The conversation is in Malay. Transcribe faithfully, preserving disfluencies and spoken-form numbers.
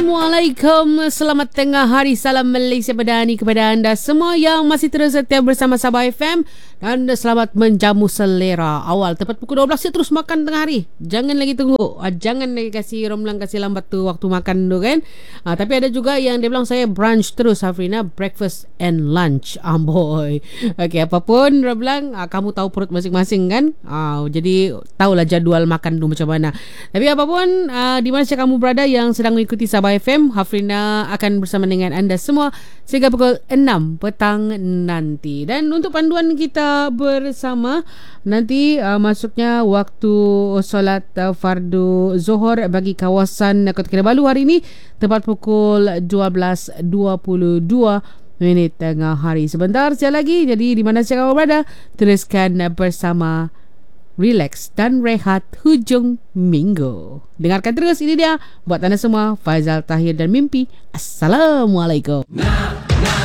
Assalamualaikum, selamat tengah hari, salam Malaysia Madani kepada anda semua yang masih terus setia bersama Sabah F M, dan selamat menjamu selera awal tepat pukul dua belas ya. Terus makan tengah hari, jangan lagi tunggu, ah, jangan lagi kasih romlang, kasih lambat tu waktu makan tu kan. ah, Tapi ada juga yang dia bilang saya brunch terus Hafrina, breakfast and lunch. Ah boy, okay, apapun dia bilang, ah, kamu tahu perut masing-masing kan. ah, Jadi tahulah jadual makan tu macam mana. Tapi apapun, ah, di mana saja kamu berada yang sedang mengikuti Sabah F M, Hafrina akan bersama dengan anda semua sehingga pukul enam petang nanti. Dan untuk panduan kita bersama nanti, uh, masuknya waktu solat uh, fardu Zohor bagi kawasan Kota Kinabalu hari ini tepat pukul dua belas dua puluh dua minit tengah hari. Sebentar saja lagi, jadi di mana saja kamu berada, teruskan bersama relax dan rehat hujung minggu. Dengarkan terus, ini dia buat anda semua Faizal Tahir dan Mimpi. Assalamualaikum. Nah.